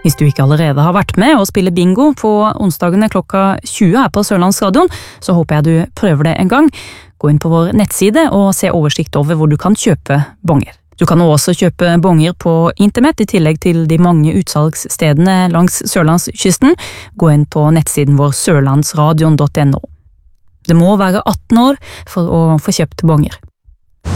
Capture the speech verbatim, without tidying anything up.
Hvis du ikke allerede har vært med og spiller bingo på onsdagene klokka tjue her på Sørlandsradion, så håper jeg du prøver det en gang. Gå inn på vår nettside og se oversikt over hvor du kan kjøpe bonger. Du kan også kjøpe bonger på internett i tillegg til de mange utsalgsstedene langs Sørlandskysten. Gå inn på nettsiden vår sørlandsradion punktum no. Det må være atten år for å få kjøpt bonger.